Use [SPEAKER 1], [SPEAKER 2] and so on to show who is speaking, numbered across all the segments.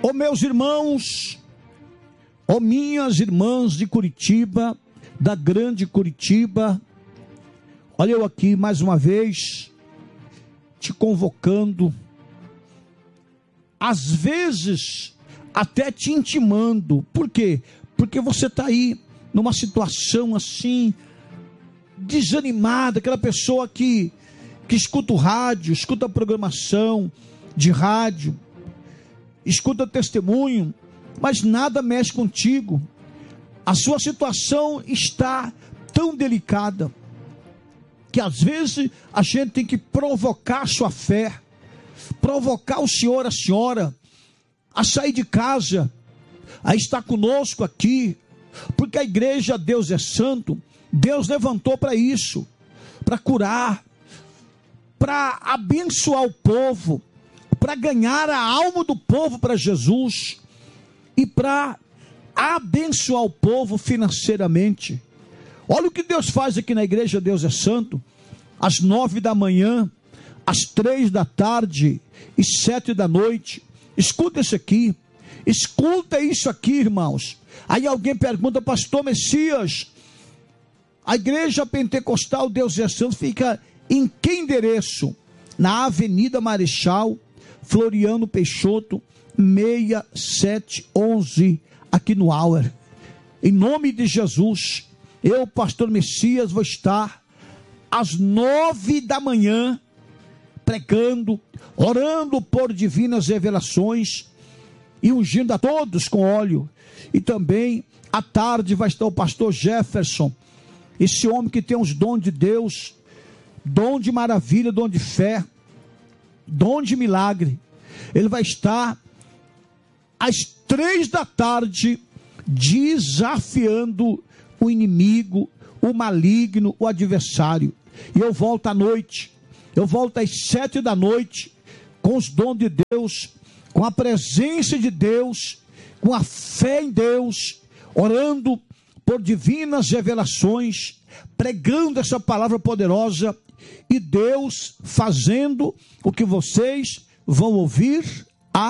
[SPEAKER 1] Ó meus irmãos, ó minhas irmãs de Curitiba, da grande Curitiba, olha eu aqui mais uma vez, te convocando, às vezes até te intimando. Por quê? Porque você está aí numa situação assim, desanimada, aquela pessoa que escuta o rádio, escuta a programação de rádio, escuta testemunho, mas nada mexe contigo. A sua situação está tão delicada, que às vezes a gente tem que provocar a sua fé, provocar o senhor, a senhora, a sair de casa, a estar conosco aqui, porque a igreja Deus é Santo, Deus levantou para isso, para curar, para abençoar o povo, para ganhar a alma do povo para Jesus e para abençoar o povo financeiramente. Olha o que Deus faz aqui na igreja Deus é Santo, às 9 da manhã, às 3 da tarde e 7 da noite. Escuta isso aqui, escuta isso aqui, irmãos. Aí alguém pergunta: pastor Messias, a igreja pentecostal Deus é Santo fica em que endereço? Na Avenida Marechal Floriano Peixoto 6711, aqui no Auer. Em nome de Jesus, eu, pastor Messias, vou estar às 9 da manhã pregando, orando por divinas revelações e ungindo a todos com óleo. E também à tarde vai estar o pastor Jefferson, esse homem que tem os dons de Deus, dom de maravilha, dom de fé, dom de milagre. Ele vai estar às 3 da tarde desafiando o inimigo, o maligno, o adversário. E eu volto à noite, eu volto às 7 da noite, com os dons de Deus, com a presença de Deus, com a fé em Deus, orando por divinas revelações, pregando essa palavra poderosa, e Deus fazendo o que vocês vão ouvir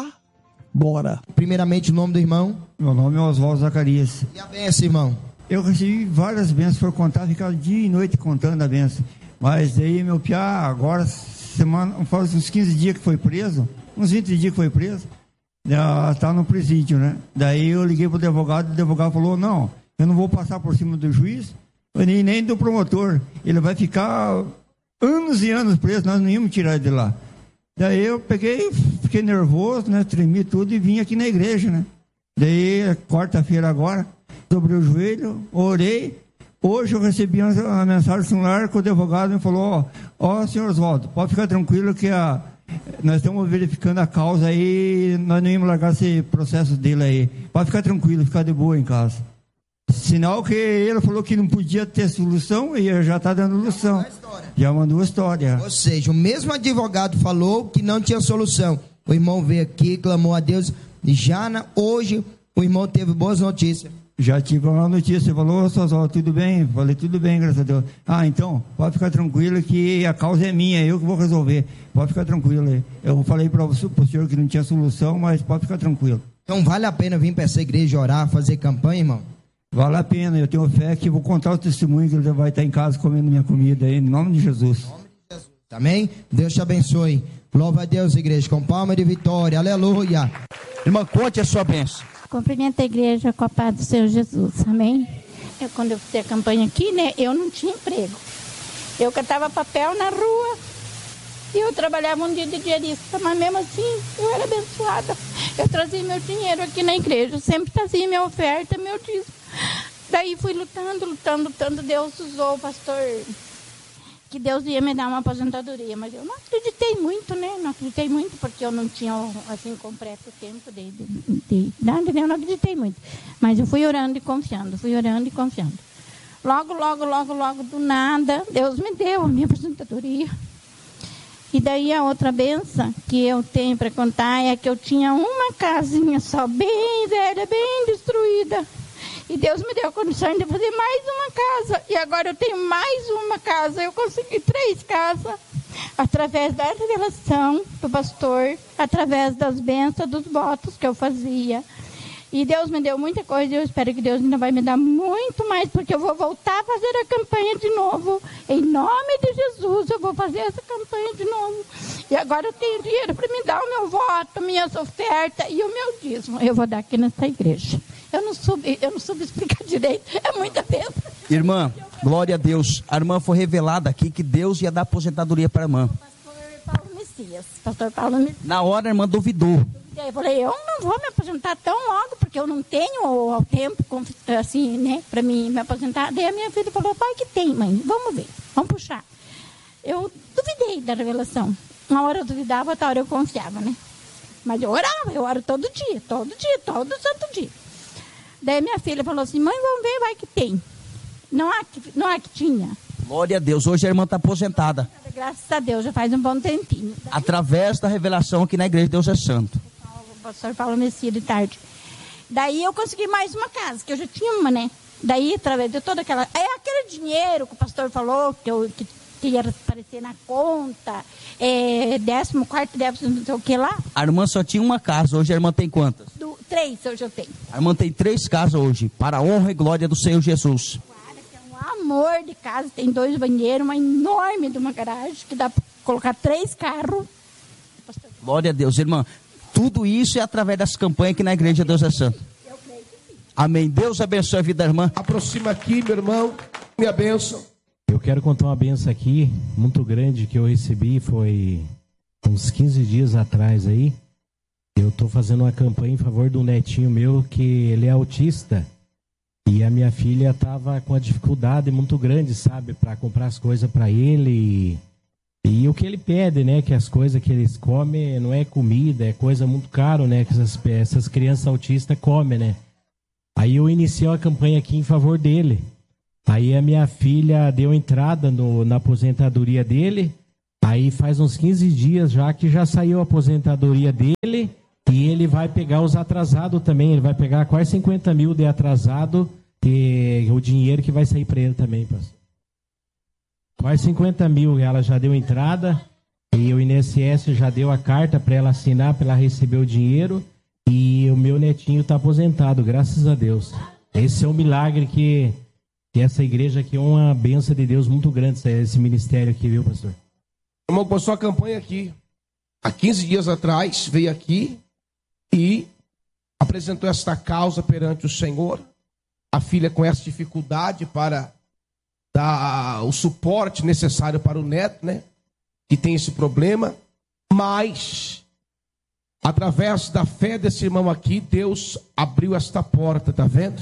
[SPEAKER 1] agora.
[SPEAKER 2] Primeiramente, o nome do irmão.
[SPEAKER 3] Meu nome é Oswaldo Zacarias.
[SPEAKER 2] E a benção, irmão?
[SPEAKER 3] Eu recebi várias bênçãos, por contar, ficava dia e noite contando a bênção. Mas aí meu piá, agora, faz uns 15 dias que foi preso, uns 20 dias que foi preso, está no presídio, né? Daí eu liguei pro advogado, o advogado falou: não, eu não vou passar por cima do juiz, nem do promotor, ele vai ficar anos e anos preso, nós não íamos tirar ele de lá. Daí eu fiquei nervoso, né? Tremi tudo e vim aqui na igreja, né? Daí, quarta-feira agora, dobrei o joelho, orei. Hoje eu recebi uma mensagem no celular que o advogado me falou: ó, senhor Oswaldo, pode ficar tranquilo que nós estamos verificando a causa aí, nós não íamos largar esse processo dele aí. Pode ficar tranquilo, ficar de boa em casa. Sinal que ele falou que não podia ter solução e já está dando solução. Já mandou a história.
[SPEAKER 2] Ou seja, o mesmo advogado falou que não tinha solução. O irmão veio aqui, clamou a Deus. E já hoje o irmão teve boas notícias.
[SPEAKER 3] Já tive uma notícia, falou: Oswaldo, tudo bem? Falei: tudo bem, graças a Deus. Então, pode ficar tranquilo que a causa é minha, eu que vou resolver. Pode ficar tranquilo. Eu falei para o senhor que não tinha solução, mas pode ficar tranquilo.
[SPEAKER 2] Então vale a pena vir para essa igreja orar, fazer campanha, irmão?
[SPEAKER 3] Vale a pena, eu tenho fé que vou contar o testemunho que ele vai estar em casa comendo minha comida aí, em nome de Jesus. Em nome de Jesus.
[SPEAKER 2] Amém? Deus te abençoe. Louva a Deus, igreja, com palma de vitória. Aleluia. Irmã, conte a sua bênção.
[SPEAKER 4] Cumprimento a igreja com a paz do Senhor Jesus. Amém? Quando eu fiz a campanha aqui, né, eu não tinha emprego. Eu catava papel na rua e eu trabalhava um dia de diarista, mas mesmo assim eu era abençoada. Eu trazia meu dinheiro aqui na igreja, eu sempre trazia minha oferta, meu dízimo. Daí fui lutando. Deus usou o pastor, que Deus ia me dar uma aposentadoria, mas eu não acreditei muito, né? Não acreditei muito, porque eu não tinha, assim, completo tempo de nada, eu não acreditei muito. Mas eu fui orando e confiando. Logo, do nada, Deus me deu a minha aposentadoria. E daí a outra benção que eu tenho para contar é que eu tinha uma casinha só, bem velha, bem destruída. E Deus me deu a condição de fazer mais uma casa. E agora eu tenho mais uma casa. Eu consegui 3 casas. através da revelação do pastor, através das bênçãos, dos votos que eu fazia. E Deus me deu muita coisa e eu espero que Deus ainda vai me dar muito mais, porque eu vou voltar a fazer a campanha de novo. Em nome de Jesus, eu vou fazer essa campanha de novo. E agora eu tenho dinheiro para me dar o meu voto, minhas ofertas e o meu dízimo. Eu vou dar aqui nessa igreja. Eu não soube explicar direito, é muita bênção.
[SPEAKER 5] Irmã, glória a Deus. A irmã foi revelada aqui que Deus ia dar aposentadoria para a irmã.
[SPEAKER 4] Pastor Paulo Messias.
[SPEAKER 5] Na hora a irmã duvidou.
[SPEAKER 4] Eu falei, eu não vou me aposentar tão logo, porque eu não tenho o tempo, assim, né, para me aposentar. Daí a minha filha falou, pai, que tem, mãe, vamos ver, vamos puxar. Eu duvidei da revelação. Uma hora eu duvidava, outra hora eu confiava, né? Mas eu orava, eu oro todo santo dia. Daí minha filha falou assim, mãe, vamos ver, vai que tem. Não há que tinha.
[SPEAKER 5] Glória a Deus, hoje a irmã está aposentada.
[SPEAKER 4] Graças a Deus, já faz um bom tempinho.
[SPEAKER 5] Através da revelação aqui na igreja Deus é Santo.
[SPEAKER 4] O pastor Paulo Messias de tarde. Daí eu consegui mais uma casa, que eu já tinha uma, né? Daí, através de toda aquela... É aquele dinheiro que o pastor falou, que ia aparecer na conta, 14º, não sei o que lá.
[SPEAKER 5] A irmã só tinha uma casa, hoje a irmã tem quantas?
[SPEAKER 4] 3 hoje eu tenho.
[SPEAKER 5] A irmã tem 3 casas hoje, para a honra e glória do Senhor Jesus.
[SPEAKER 4] Um amor de casa, tem 2 banheiros, uma enorme de uma garagem, que dá para colocar 3 carros.
[SPEAKER 5] Glória a Deus, irmã. Tudo isso é através das campanhas aqui na igreja Deus é Santo.
[SPEAKER 4] Eu creio que sim.
[SPEAKER 5] Amém. Deus abençoe a vida da irmã.
[SPEAKER 6] Aproxima aqui, meu irmão, minha bênção.
[SPEAKER 7] Eu quero contar uma bênção aqui, muito grande, que eu recebi, foi uns 15 dias atrás aí. Eu estou fazendo uma campanha em favor de um netinho meu, que ele é autista. E a minha filha estava com uma dificuldade muito grande, sabe, para comprar as coisas para ele. E o que ele pede, né, que as coisas que eles comem não é comida, é coisa muito caro, né, que essas crianças autistas comem, né. Aí eu iniciei a campanha aqui em favor dele. Aí a minha filha deu entrada na aposentadoria dele. Aí faz uns 15 dias já que já saiu a aposentadoria dele. E ele vai pegar os atrasados também. Ele vai pegar quase 50 mil de atrasado. E o dinheiro que vai sair para ele também, pastor. Quase 50 mil ela já deu entrada. E o INSS já deu a carta para ela assinar, para ela receber o dinheiro. E o meu netinho está aposentado, graças a Deus. Esse é um milagre que essa igreja aqui é uma bênção de Deus muito grande, esse ministério aqui, viu, pastor?
[SPEAKER 6] Irmão, passou a campanha aqui. Há 15 dias atrás, veio aqui e apresentou esta causa perante o Senhor. A filha com essa dificuldade para dar o suporte necessário para o neto, né? Que tem esse problema. Mas, através da fé desse irmão aqui, Deus abriu esta porta, tá vendo?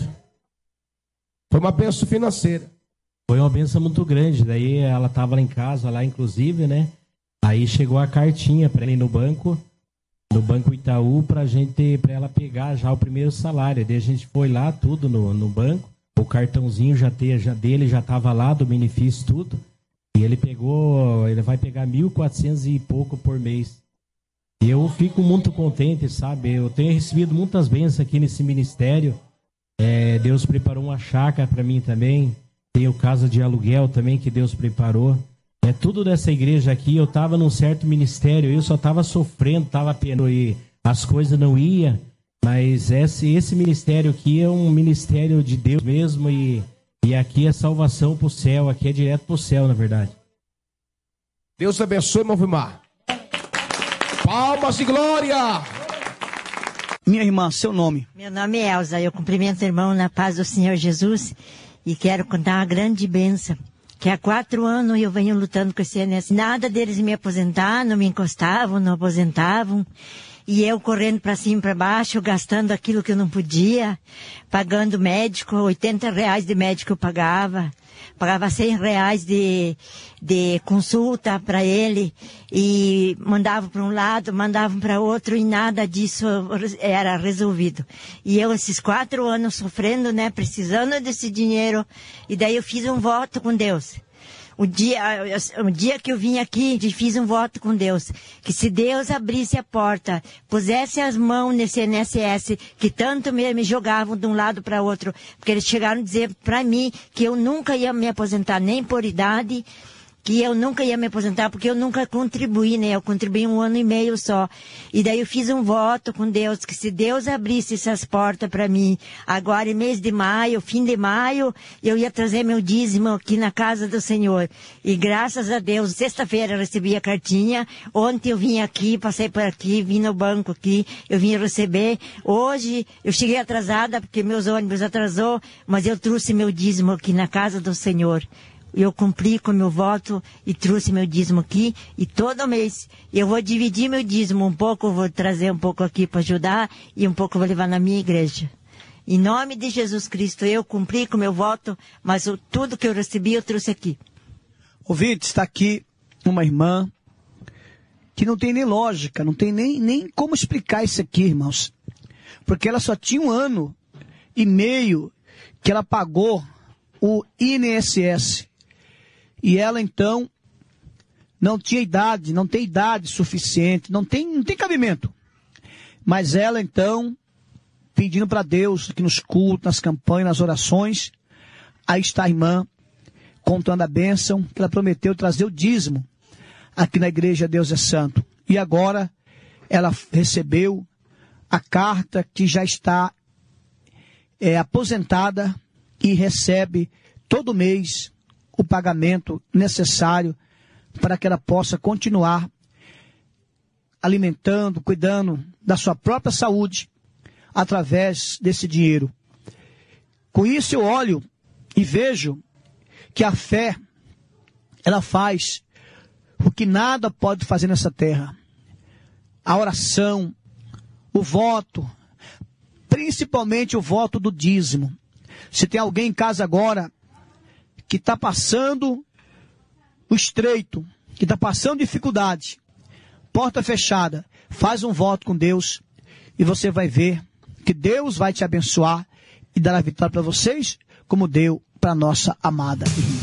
[SPEAKER 6] Foi uma bênção financeira.
[SPEAKER 7] Foi uma bênção muito grande. Daí ela estava lá em casa, lá inclusive, né? Aí chegou a cartinha para ela ir no Banco Itaú, para ela pegar já o primeiro salário. Daí a gente foi lá, tudo no banco. O cartãozinho dele já estava lá, do benefício, tudo. E ele vai pegar 1.400 e pouco por mês. E eu fico muito contente, sabe? Eu tenho recebido muitas bênçãos aqui nesse ministério. Deus preparou uma chácara para mim também. Tem o casa de aluguel também que Deus preparou. Tudo dessa igreja aqui, eu estava num certo ministério, eu só estava sofrendo, estava penando e as coisas não iam. Mas esse ministério aqui é um ministério de Deus mesmo e aqui é salvação para o céu, aqui é direto para o céu, na verdade.
[SPEAKER 6] Deus abençoe, irmão Vimar. Palmas e glória!
[SPEAKER 5] Minha irmã, seu nome?
[SPEAKER 8] Meu nome é Elza, eu cumprimento o irmão na paz do Senhor Jesus e quero contar uma grande bênção, que há 4 anos eu venho lutando com esse INSS. Nada deles me aposentar, não me encostavam, não aposentavam. E eu correndo para cima e para baixo, gastando aquilo que eu não podia, pagando médico, R$80 de médico eu pagava R$100 de consulta para ele, e mandavam para um lado, mandavam para outro, e nada disso era resolvido. E eu, esses 4 anos sofrendo, né, precisando desse dinheiro, e daí eu fiz um voto com Deus. O dia que eu vim aqui, fiz um voto com Deus, que se Deus abrisse a porta, pusesse as mãos nesse INSS, que tanto me jogavam de um lado para outro, porque eles chegaram a dizer para mim que eu nunca ia me aposentar nem por idade, que eu nunca ia me aposentar, porque eu nunca contribuí, né? Eu contribuí 1 ano e meio só. E daí eu fiz um voto com Deus, que se Deus abrisse essas portas para mim, agora em mês de maio, fim de maio, eu ia trazer meu dízimo aqui na casa do Senhor. E graças a Deus, sexta-feira eu recebi a cartinha, ontem eu vim aqui, passei por aqui, vim no banco aqui, eu vim receber. Hoje eu cheguei atrasada, porque meus ônibus atrasou, mas eu trouxe meu dízimo aqui na casa do Senhor. Eu cumpri com meu voto e trouxe meu dízimo aqui, e todo mês eu vou dividir meu dízimo, um pouco eu vou trazer um pouco aqui para ajudar e um pouco eu vou levar na minha igreja. Em nome de Jesus Cristo, eu cumpri com meu voto, mas tudo que eu recebi eu trouxe aqui.
[SPEAKER 1] Ouvinte, está aqui uma irmã que não tem nem lógica, não tem nem como explicar isso aqui, irmãos. Porque ela só tinha 1 ano e meio que ela pagou o INSS. E ela, então, não tinha idade, não tem idade suficiente, não tem cabimento. Mas ela, então, pedindo para Deus, aqui nos cultos, nas campanhas, nas orações, aí está a irmã contando a bênção que ela prometeu trazer o dízimo aqui na igreja Deus é Santo. E agora ela recebeu a carta que já está aposentada e recebe todo mês o pagamento necessário para que ela possa continuar alimentando, cuidando da sua própria saúde através desse dinheiro. Com isso eu olho e vejo que a fé, ela faz o que nada pode fazer nessa terra. A oração, o voto, principalmente o voto do dízimo. Se tem alguém em casa agora que está passando o estreito, que está passando dificuldade, porta fechada, faz um voto com Deus e você vai ver que Deus vai te abençoar e dar a vitória para vocês, como deu para nossa amada irmã.